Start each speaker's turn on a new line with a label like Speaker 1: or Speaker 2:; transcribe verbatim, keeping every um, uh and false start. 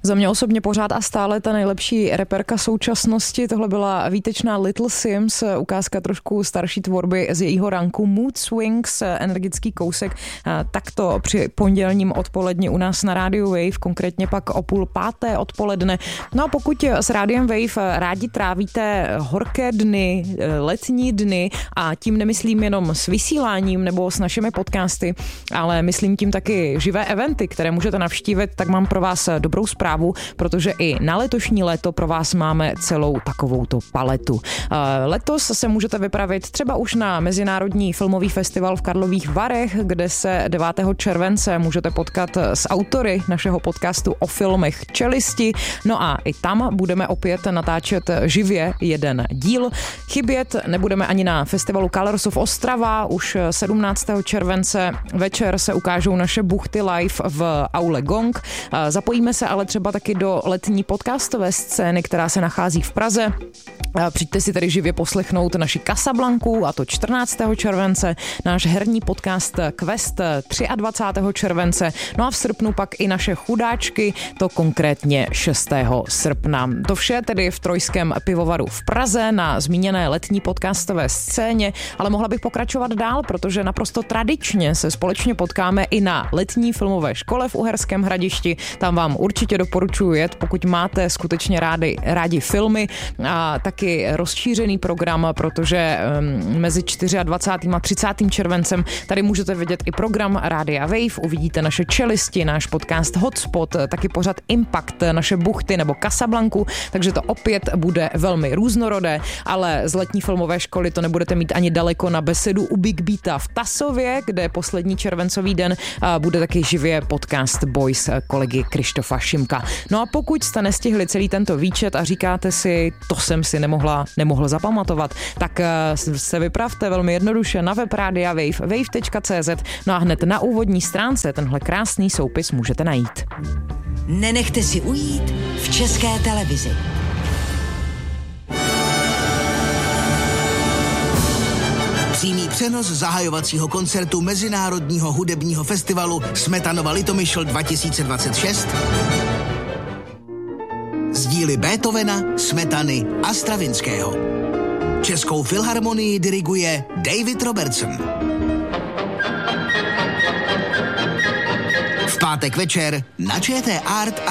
Speaker 1: Za mě osobně pořád a stále ta nejlepší reperka současnosti. Tohle byla výtečná Little Sims, ukázka trošku starší tvorby z jejího ranku. Mood Swings, energický kousek, takto při pondělním odpoledni u nás na rádiu Wave, konkrétně pak o půl páté odpoledne. No a pokud s rádiem Wave rádi trávíte horké dny, letní dny, a tím nemyslím jenom s vysíláním nebo s našimi podcasty, ale myslím tím taky živé eventy, které můžete navštívit, tak mám pro vás dobrou zprávu, protože i na letošní léto pro vás máme celou takovouto paletu. Letos se můžete vypravit třeba už na Mezinárodní filmový festival v Karlových Varech, kde se devátého července můžete potkat s autory našeho podcastu o filmech Čelisti. No a i tam budeme opět natáčet živě jeden díl. Chybět nebudeme ani na festivalu Colors of Ostrava. Už sedmnáctého července večer se ukážou naše buchty live v aule Gong. Zapojíme se ale třeba taky do letní podcastové scény, která se nachází v Praze. Přijďte si tedy živě poslechnout naši Casablanku, a to čtrnáctého července, náš herní podcast Quest dvacátého třetího července, no a v srpnu pak i naše chudáčky, to konkrétně šestého srpna. To vše tedy v Trojském pivovaru v Praze na zmíněné letní podcastové scéně, ale mohla bych pokračovat dál, protože naprosto tradičně se společně potkáme i na letní filmové škole v Uherském Hradišti. Tam vám určitě doporučuji jet, pokud máte skutečně rádi, rádi filmy, a taky rozšířený program, protože um, mezi dvacátým čtvrtým a třicátým červencem tady můžete vidět i program Rádia Wave, uvidíte naše Čelisti, náš podcast Hotspot, taky pořad Impact, naše buchty nebo Casablanku, takže to opět bude velmi různorodé, ale z letní filmové školy to nebudete mít ani daleko na besedu u Big Beata v Tasově, kde poslední červencový den bude taky živě podcast Boys kolegy Krištofa Šimka. No a pokud jste nestihli celý tento výčet a říkáte si, to jsem si nemohla, nemohl zapamatovat, tak se vypravte velmi jednoduše na web Rádia Wave, wave tečka cé zet, no a hned na úvodní stránce tenhle krásný soupis můžete najít.
Speaker 2: Nenechte si ujít v České televizi.
Speaker 3: Přímý přenos zahajovacího koncertu Mezinárodního hudebního festivalu Smetanova Litomyšl dva tisíce dvacet šest z díly Beethovena, Smetany a Stravinského. Českou filharmonii diriguje David Robertson. V pátek večer na ČT Art